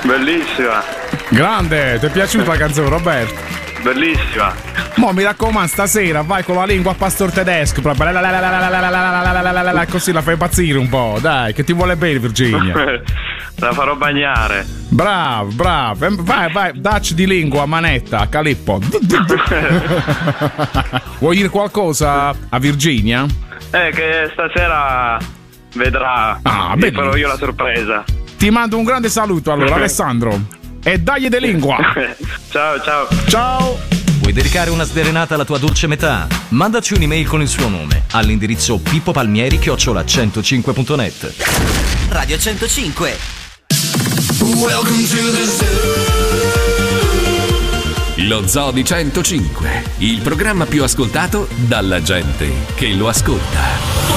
Bellissima. Grande, ti è piaciuta la canzone, Roberto? Bellissima. Mo mi raccomando, stasera vai con la lingua a pastor tedesco, proprio così la fai impazzire un po', dai, che ti vuole bene Virginia. La farò bagnare. Bravo, bravo. Vai, dacci di lingua a manetta, Calippo. Vuoi dire qualcosa a Virginia? Che stasera vedrà. Beh, farò io la sorpresa. Ti mando un grande saluto allora, Alessandro. E dagli de lingua. Ciao. Ciao. Vuoi dedicare una sdrenata alla tua dolce metà? Mandaci un'email con il suo nome all'indirizzo pippopalmieri@105.net. Radio 105. Welcome to the zoo. Lo Zoo di 105, il programma più ascoltato dalla gente che lo ascolta.